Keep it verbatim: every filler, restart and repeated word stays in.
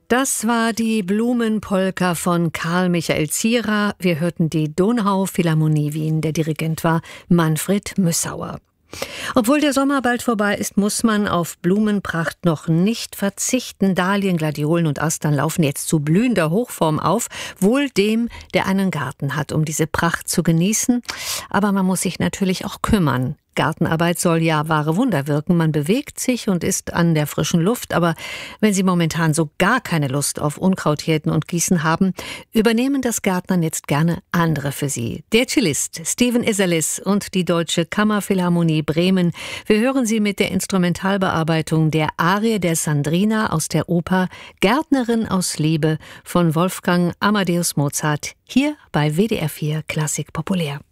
Das war die Blumenpolka von Karl Michael Zierer. Wir hörten die Donauphilharmonie Wien. Der Dirigent war Manfred Müssauer. Obwohl der Sommer bald vorbei ist, muss man auf Blumenpracht noch nicht verzichten. Dahlien, Gladiolen und Astern laufen jetzt zu blühender Hochform auf. Wohl dem, der einen Garten hat, um diese Pracht zu genießen. Aber man muss sich natürlich auch kümmern. Gartenarbeit soll ja wahre Wunder wirken. Man bewegt sich und ist an der frischen Luft. Aber wenn Sie momentan so gar keine Lust auf Unkrauthirten und Gießen haben, übernehmen das Gärtnern jetzt gerne andere für Sie. Der Cellist Stephen Isserlis und die Deutsche Kammerphilharmonie Bremen. Wir hören Sie mit der Instrumentalbearbeitung der Arie der Sandrina aus der Oper Gärtnerin aus Liebe von Wolfgang Amadeus Mozart. Hier bei W D R vier Klassik Populär.